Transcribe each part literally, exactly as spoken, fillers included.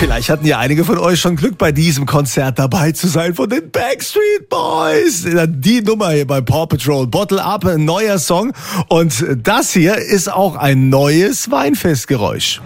Vielleicht hatten ja einige von euch schon Glück, bei diesem Konzert dabei zu sein von den Backstreet Boys. Die Nummer hier bei Paw Patrol, Bottle Up, ein neuer Song. Und das hier ist auch ein neues Weinfestgeräusch.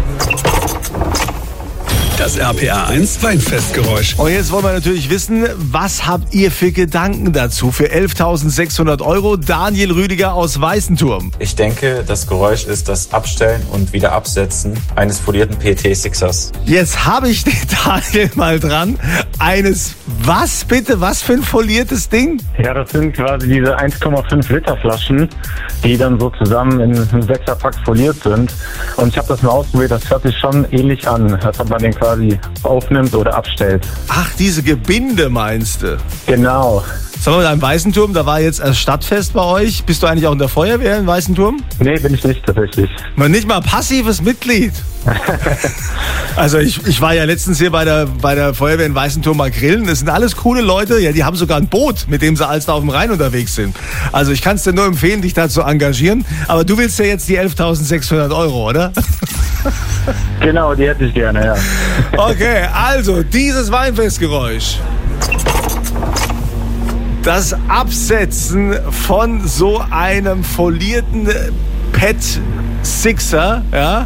Das R P R eins Weinfestgeräusch. Und jetzt wollen wir natürlich wissen, was habt ihr für Gedanken dazu? Für elftausendsechshundert Euro, Daniel Rüdiger aus Weißenturm. Ich denke, das Geräusch ist das Abstellen und wieder Absetzen eines folierten P E T-Sixers. Jetzt habe ich den Daniel mal dran. Eines, was bitte? Was für ein foliertes Ding? Ja, das sind quasi diese eins Komma fünf Liter Flaschen, die dann so zusammen in einem Sechserpack foliert sind. Und ich habe das mal ausprobiert, das hört sich schon ähnlich an, als ob man den quasi aufnimmt oder abstellt. Ach, diese Gebinde meinst du? Genau. Sag mal, im Weißenturm, da war jetzt ein Stadtfest bei euch. Bist du eigentlich auch in der Feuerwehr im Weißenturm? Nee, bin ich nicht tatsächlich. Man, nicht mal passives Mitglied. Also ich, ich war ja letztens hier bei der, bei der Feuerwehr in Weißenturm mal grillen. Das sind alles coole Leute. Ja, die haben sogar ein Boot, mit dem sie als da auf dem Rhein unterwegs sind. Also ich kann es dir nur empfehlen, dich da zu engagieren. Aber du willst ja jetzt die elftausendsechshundert Euro, oder? Genau, die hätte ich gerne, ja. Okay, also dieses Weinfestgeräusch. Das Absetzen von so einem folierten Pet Sixer, ja?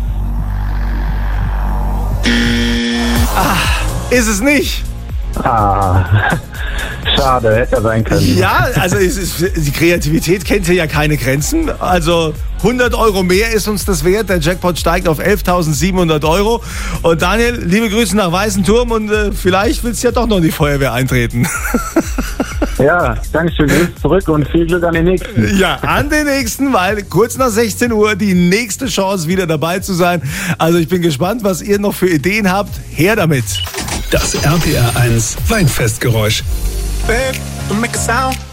Ah, ist es nicht. Ah, schade, hätte er sein können. Ja, also es ist, die Kreativität kennt hier ja keine Grenzen. Also hundert Euro mehr ist uns das wert. Der Jackpot steigt auf elftausendsiebenhundert Euro. Und Daniel, liebe Grüße nach Weißenturm und äh, vielleicht willst du ja doch noch in die Feuerwehr eintreten. Ja, danke schön. Grüß zurück und viel Glück an den nächsten. Ja, an den nächsten, weil kurz nach sechzehn Uhr die nächste Chance, wieder dabei zu sein. Also ich bin gespannt, was ihr noch für Ideen habt. Her damit. Das R P R eins Weinfestgeräusch. Babe, don't make a sound.